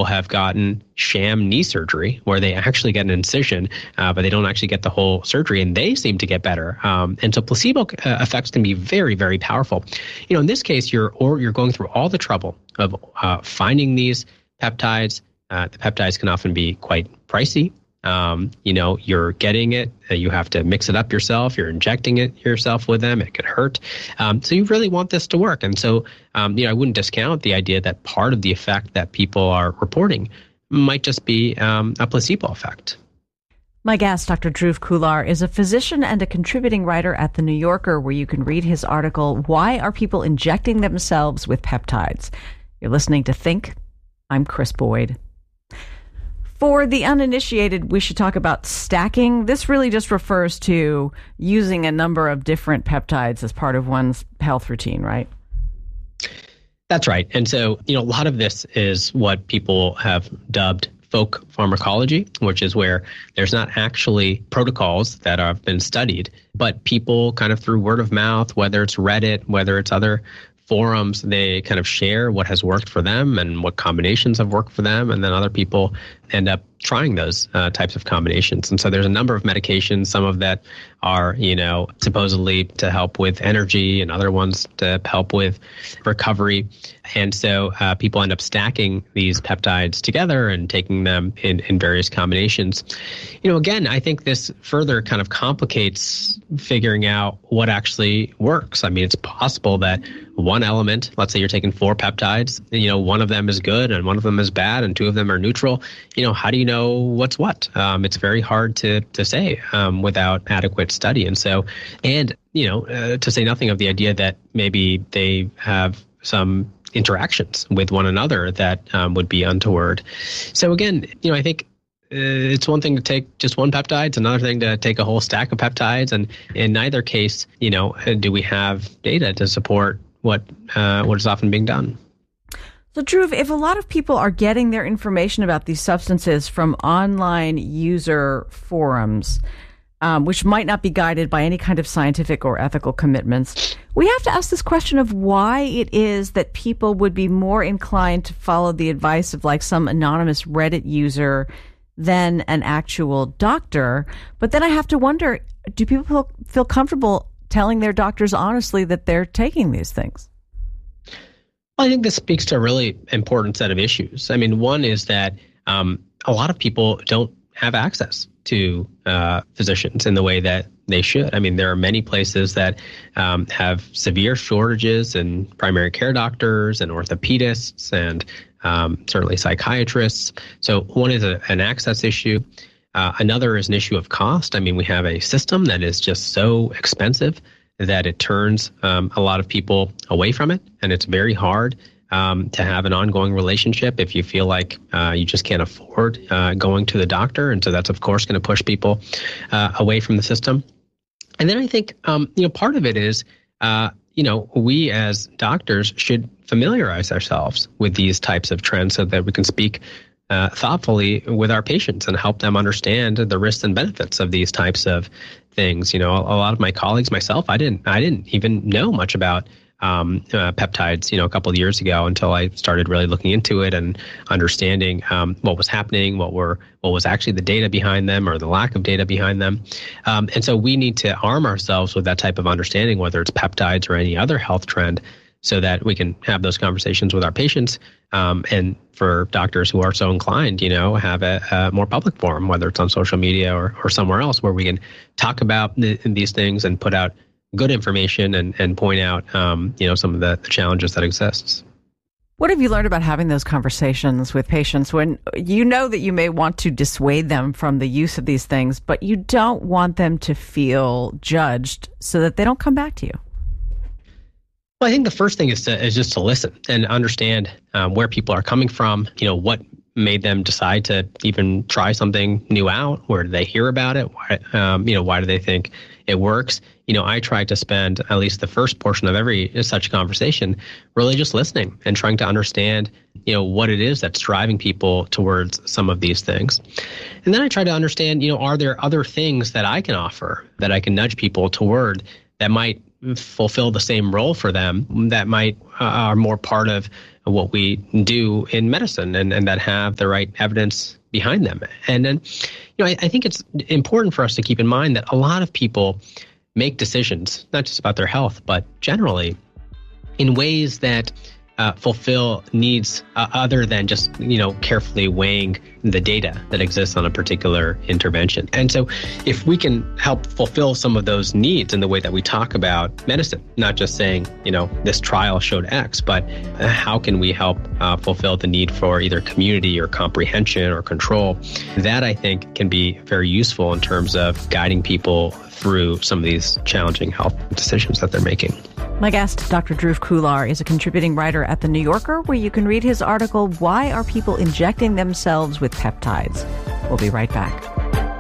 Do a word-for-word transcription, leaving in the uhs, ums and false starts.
have gotten sham knee surgery where they actually get an incision, uh, but they don't actually get the whole surgery, and they seem to get better. Um, and so placebo uh, effects can be very, very powerful. You know, in this case, you're or you're going through all the trouble of uh, finding these peptides. Uh, the peptides can often be quite pricey. Um, you know, you're getting it, uh, you have to mix it up yourself, you're injecting it yourself with them, it could hurt. Um, so you really want this to work. And so, um, you know, I wouldn't discount the idea that part of the effect that people are reporting might just be um, a placebo effect. My guest, Doctor Dhruv Khullar, is a physician and a contributing writer at The New Yorker, where you can read his article, Why Are People Injecting Themselves with Peptides? You're listening to Think. I'm Chris Boyd. For the uninitiated, we should talk about stacking. This really just refers to using a number of different peptides as part of one's health routine, right? That's right. And so, you know, a lot of this is what people have dubbed folk pharmacology, which is where there's not actually protocols that have been studied, but people kind of through word of mouth, whether it's Reddit, whether it's other forums, they kind of share what has worked for them and what combinations have worked for them. And then other people end up trying those uh, types of combinations. And so there's a number of medications, some of that are, you know, supposedly to help with energy and other ones to help with recovery. And so uh, people end up stacking these peptides together and taking them in, in various combinations. You know, again, I think this further kind of complicates figuring out what actually works. I mean, it's possible that one element, let's say you're taking four peptides, you know, one of them is good and one of them is bad and two of them are neutral. You know, how do you know what's what? Um, it's very hard to to say um, without adequate study. And so, and, you know, uh, to say nothing of the idea that maybe they have some interactions with one another that um, would be untoward. So again, you know, I think uh, it's one thing to take just one peptide. It's another thing to take a whole stack of peptides. And in neither case, you know, do we have data to support what uh, what is often being done. So, Dhruv, if a lot of people are getting their information about these substances from online user forums, um, which might not be guided by any kind of scientific or ethical commitments, we have to ask this question of why it is that people would be more inclined to follow the advice of like some anonymous Reddit user than an actual doctor. But then I have to wonder, do people feel, feel comfortable telling their doctors honestly that they're taking these things? Well, I think this speaks to a really important set of issues. I mean, one is that um, a lot of people don't have access to uh, physicians in the way that they should. I mean, there are many places that um, have severe shortages in primary care doctors and orthopedists and um, certainly psychiatrists. So one is a, an access issue. Uh, another is an issue of cost. I mean, we have a system that is just so expensive that it turns um, a lot of people away from it. And it's very hard um, to have an ongoing relationship if you feel like uh, you just can't afford uh, going to the doctor. And so that's, of course, going to push people uh, away from the system. And then I think, um, you know, part of it is, uh, you know, we as doctors should familiarize ourselves with these types of trends so that we can speak Uh, thoughtfully with our patients and help them understand the risks and benefits of these types of things. You know, a, a lot of my colleagues, myself, I didn't, I didn't even know much about um, uh, peptides, you know, a couple of years ago until I started really looking into it and understanding um, what was happening, what were, what was actually the data behind them or the lack of data behind them. Um, and so we need to arm ourselves with that type of understanding, whether it's peptides or any other health trend, so that we can have those conversations with our patients. Um, and for doctors who are so inclined, you know, have a, a more public forum, whether it's on social media or, or somewhere else, where we can talk about the, these things and put out good information and, and point out, um, you know, some of the, the challenges that exists. What have you learned about having those conversations with patients when you know that you may want to dissuade them from the use of these things, but you don't want them to feel judged so that they don't come back to you? Well, I think the first thing is to is just to listen and understand um, where people are coming from. You know, what made them decide to even try something new out? Where did they hear about it? Why, um, you know, why do they think it works? You know, I try to spend at least the first portion of every such conversation really just listening and trying to understand, you know, what it is that's driving people towards some of these things. And then I try to understand, you know, are there other things that I can offer that I can nudge people toward that might fulfill the same role for them that might uh, are more part of what we do in medicine and, and that have the right evidence behind them. And then, you know, I, I think it's important for us to keep in mind that a lot of people make decisions, not just about their health, but generally in ways that uh, fulfill needs uh, other than just, you know, carefully weighing the data that exists on a particular intervention. And so if we can help fulfill some of those needs in the way that we talk about medicine, not just saying, you know, this trial showed X, but uh, how can we help uh, fulfill the need for either community or comprehension or control, that I think can be very useful in terms of guiding people through some of these challenging health decisions that they're making. My guest, Doctor Dhruv Khullar, is a contributing writer at The New Yorker, where you can read his article, Why Are People Injecting Themselves with Peptides? We'll be right back.